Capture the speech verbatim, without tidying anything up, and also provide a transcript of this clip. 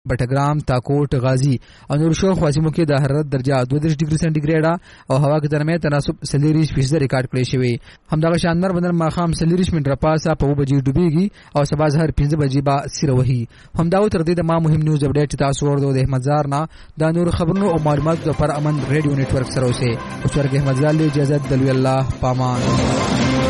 بټګرام تاکوټ غازی او نور شو خواسمو کې د حرارت درجه دوه ډیګري سنټیګریډ او هوا کې درمه تناسب سلیریش فیصد ریکارډ کړی شوی. همدغه شاندار بدن ماخام سلیریش منټر پاسه په بجې ډوبېږي او سبا زهر پنځه بجې با سیره وهي. همداو تر دې د ما مهم نیوز اپډیټ تاسو ورته د احمد زار نه د نور خبرونو او معلوماتو پر امن ریډیو نتورک سره اوسه. اوس ورګه احمد زار له اجازه دلوي الله پامان.